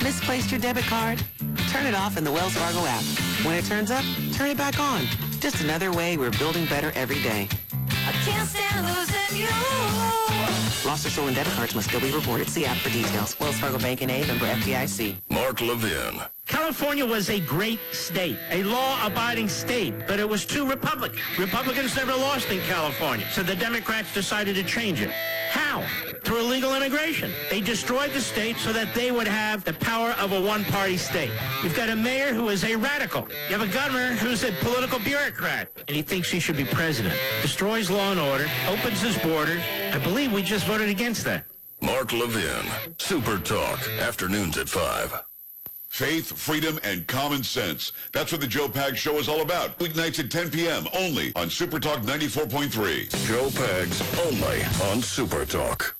Misplaced your debit card? Turn it off in the Wells Fargo app. When it turns up, turn it back on. Just another way we're building better every day. I can't stand losing you. Lost or stolen debit cards must still be reported. See app for details. Wells Fargo Bank N.A., member FDIC. Mark Levin. California was a great state, a law-abiding state, but it was too Republican. Republicans never lost in California, so the Democrats decided to change it. How? Through illegal immigration. They destroyed the state so that they would have the power of a one-party state. You've got a mayor who is a radical. You have a governor who's a political bureaucrat, and he thinks he should be president. Destroys law and order, opens his borders. I believe we just voted against that. Mark Levin. Super Talk. Afternoons at 5. Faith, freedom, and common sense. That's what the Joe Pags Show is all about. Weeknights at 10 p.m. only on Super Talk 94.3. Joe Pags only on Super Talk.